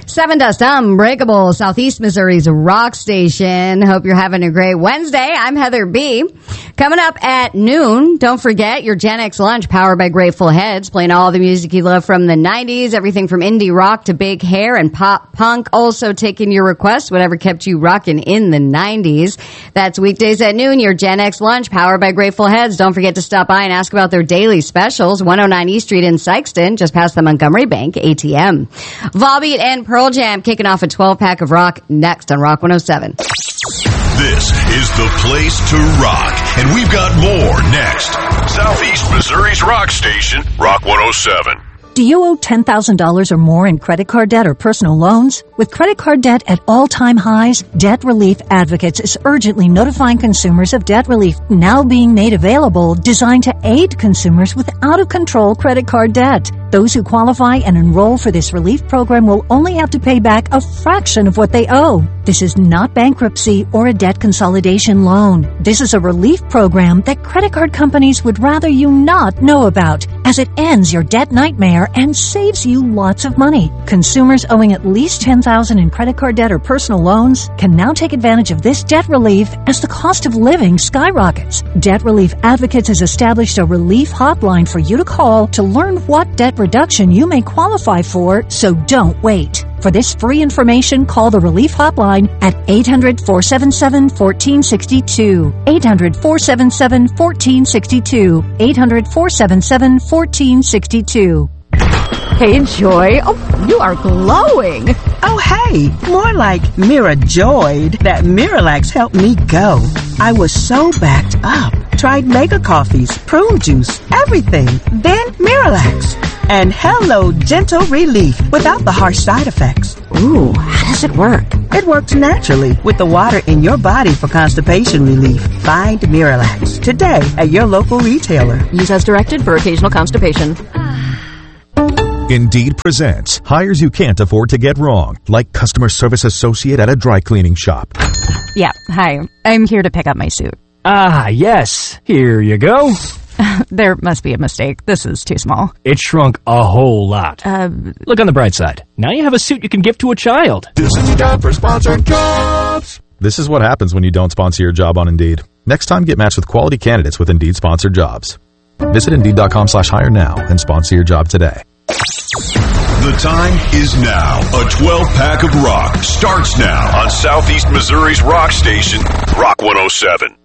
7 Dust Unbreakable, Southeast Missouri's rock station. Hope you're having a great Wednesday. I'm Heather B. Coming up at noon, don't forget your Gen X lunch powered by Grateful Heads, playing all the music you love from the 90s, everything from indie rock to big hair and pop punk. Also taking your requests, whatever kept you rocking in the 90s. That's weekdays at noon, your Gen X lunch powered by Grateful Heads. Don't forget to stop by and ask about their daily specials. 109 East Street in Sykeston, just past the Montgomery Bank ATM. Volbeat and Pearl Jam kicking off a 12-pack of rock next on Rock 107. This is the place to rock, and we've got more next. Southeast Missouri's rock station, Rock 107. Do you owe $10,000 or more in credit card debt or personal loans? With credit card debt at all-time highs, Debt Relief Advocates is urgently notifying consumers of debt relief now being made available, designed to aid consumers with out-of-control credit card debt. Those who qualify and enroll for this relief program will only have to pay back a fraction of what they owe. This is not bankruptcy or a debt consolidation loan. This is a relief program that credit card companies would rather you not know about, as it ends your debt nightmare and saves you lots of money. Consumers owing at least $10,000 in credit card debt or personal loans can now take advantage of this debt relief as the cost of living skyrockets. Debt Relief Advocates has established a relief hotline for you to call to learn what debt reduction you may qualify for, so don't wait. For this free information, call the Relief Hotline at 800-477-1462. 800-477-1462. 800-477-1462. Hey, Joy. Oh, you are glowing. Oh, hey, more like Mira joyed that Miralax helped me go. I was so backed up. Tried mega coffees, prune juice, everything. Then Miralax. And hello, gentle relief without the harsh side effects. Ooh, how does it work? It works naturally with the water in your body for constipation relief. Find Miralax today at your local retailer. Use as directed for occasional constipation. Indeed presents hires you can't afford to get wrong, like customer service associate at a dry cleaning shop. Yeah, hi. I'm here to pick up my suit. Ah, yes. Here you go. There must be a mistake. This is too small. It shrunk a whole lot. Look on the bright side. Now you have a suit you can give to a child. This is time for sponsored jobs. This is what happens when you don't sponsor your job on Indeed. Next time, get matched with quality candidates with Indeed sponsored jobs. Visit Indeed.com/hire now and sponsor your job today. The time is now. A 12-pack of rock starts now on Southeast Missouri's rock station, Rock 107.